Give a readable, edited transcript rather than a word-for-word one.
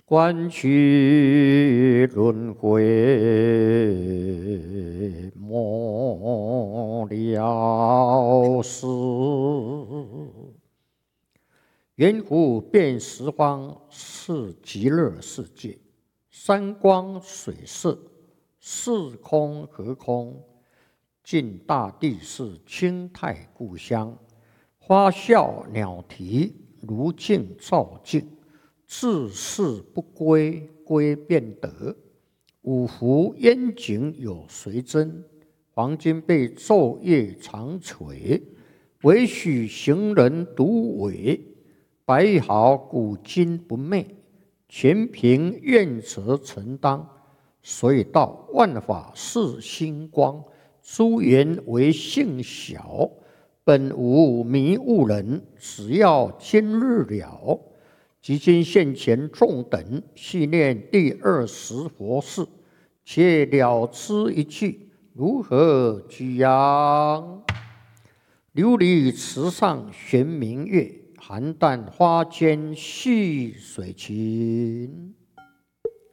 观其轮回，莫了时。圆湖遍十方是极乐世界，山光水色，四空和空，尽大地是清泰故乡。花笑鸟啼，如镜照镜。自是不归，归便得。五湖烟景有谁真？黄金被昼夜长垂，唯许行人独尾。白毫古今不昧，全凭愿者承当。所以道万法是星光，诸缘为性小。本无迷悟人，只要今日了。即今现前众等，细念第20佛事，且了知一句，如何举扬？琉璃池上悬明月，寒淡花间细水情。